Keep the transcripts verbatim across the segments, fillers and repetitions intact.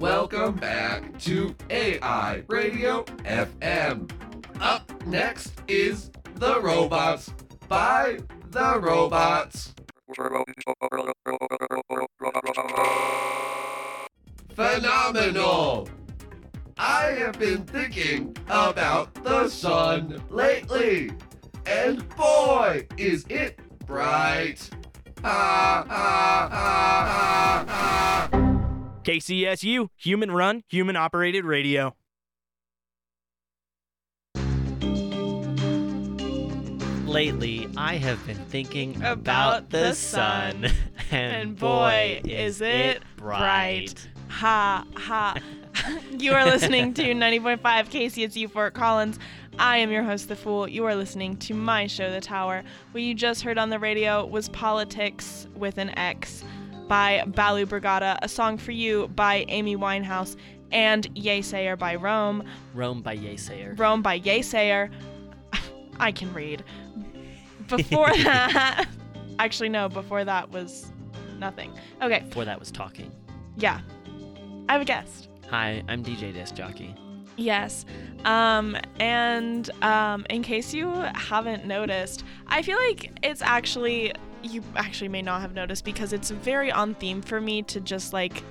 Welcome back to A I Radio F M. Up next is The Robots by The Robots. Phenomenal! I have been thinking about the sun lately, and boy, is it bright! Ha ha ha ha ha! K C S U, human run, human operated radio. Lately, I have been thinking about, About the, the sun, sun. and, And boy, is it bright. Ha ha. You are listening to ninety point five K C S U Fort Collins. I am your host, The Fool. You are listening to my show, The Tower. What you just heard on the radio was Politics with an X by Balu Brigada, A Song for You by Amy Winehouse, and Yesayer by Rome. Rome by Yesayer. Rome by Yesayer. I can read. Before that, actually no, before that was nothing. Okay, Before that was talking. yeah. I have a guest. Hi, I'm D J Disc Jockey. Yes. Um, and um, in case you haven't noticed, I feel like it's actually, you actually may not have noticed because it's very on theme for me to just like,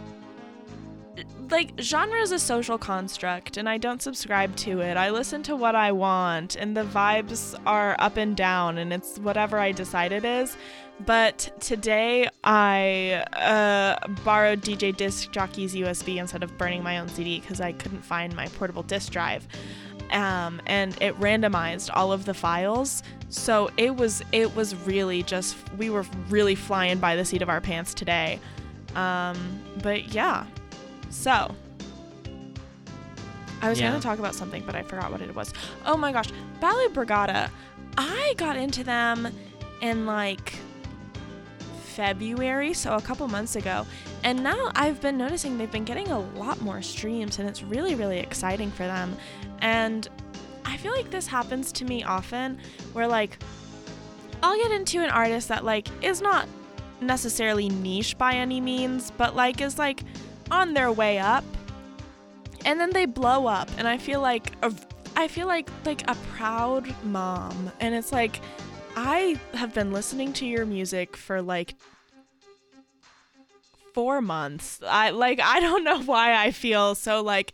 like genre is a social construct and I don't subscribe to it. I listen to what I want and the vibes are up and down and it's whatever I decide it is. But today I uh, borrowed D J Disc Jockey's U S B instead of burning my own C D because I couldn't find my portable disc drive. Um, and it randomized all of the files. So it was it was really just, we were really flying by the seat of our pants today. Um, but yeah, so I was Yeah. going to talk about something, but I forgot what it was. Oh my gosh, Balu Brigada. I got into them in like February, so a couple months ago, and now I've been noticing they've been getting a lot more streams and it's really really exciting for them. And I feel like this happens to me often where like I'll get into an artist that like is not necessarily niche by any means, but like is like on their way up and then they blow up, and I feel like a, I feel like like a proud mom, and it's like I have been listening to your music for like four months. I like I don't know why I feel so like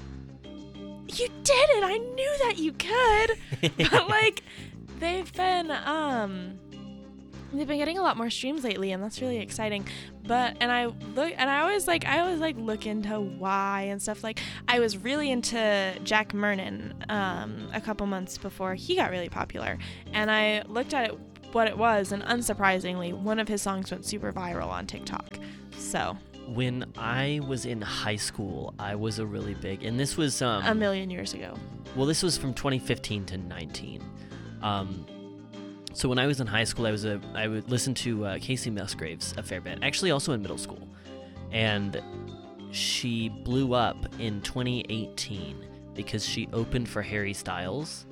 you did it. I knew that you could. But like they've been um they've been getting a lot more streams lately and that's really exciting. But and I look and I always like I always like look into why and stuff. Like I was really into Jack Mernon um a couple months before he got really popular, and I looked at it what it was, and unsurprisingly one of his songs went super viral on TikTok. So When I was in high school, I was a really big, and this was um a million years ago. well, this was from twenty fifteen to nineteen. Um, so when I was in high school, I was a I would listen to uh, Casey Musgraves a fair bit. Actually, also in middle school, and she blew up in twenty eighteen because she opened for Harry Styles,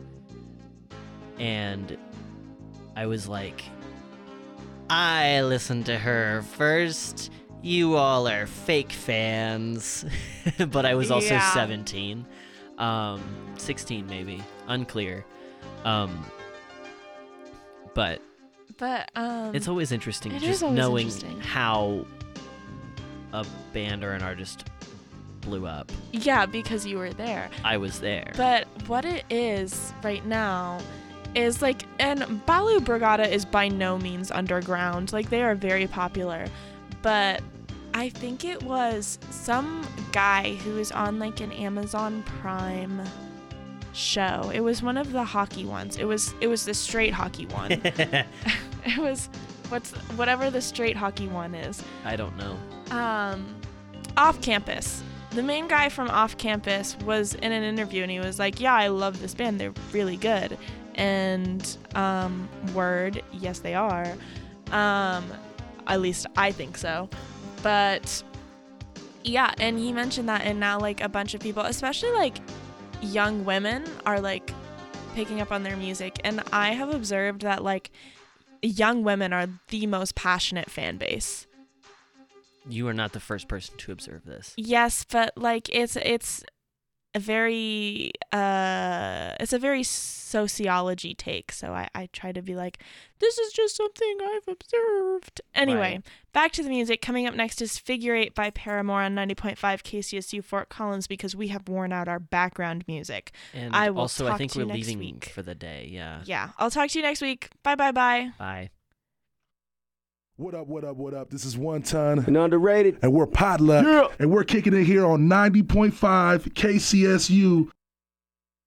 and I was like, I listened to her first. You all are fake fans. But I was also Yeah. seventeen. Um, sixteen maybe. Unclear. Um, but But um it's always interesting it just is always knowing interesting. how a band or an artist blew up. yeah, because you were there. I was there. But what it is right now is like, and Balu Brigada is by no means underground. Like they are very popular, but I think it was some guy who was on like an Amazon Prime show. It was one of the hockey ones. It was it was the straight hockey one. It was what's whatever the straight hockey one is. I don't know. Um, Off Campus. The main guy from Off Campus was in an interview and he was like, yeah, I love this band. They're really good. And um, word, yes, they are. Um, at least I think so. But yeah, and he mentioned that, and now like a bunch of people, especially like young women, are like picking up on their music. And I have observed that like young women are the most passionate fan base. You are not the first person to observe this. Yes, but like it's it's a very uh it's a very sociology take. So I I try to be like, this is just something I've observed. Anyway, Right. back to the music. Coming up next is Figure Eight by Paramore on ninety point five K C S U Fort Collins, because we have worn out our background music. And I will also, I talk think to we're you next leaving week. for the day. Yeah. Yeah, I'll talk to you next week. Bye bye bye. Bye. What up, what up, what up? This is One Ton, And underrated. and we're Potluck, Yeah. and we're kicking it here on ninety point five K C S U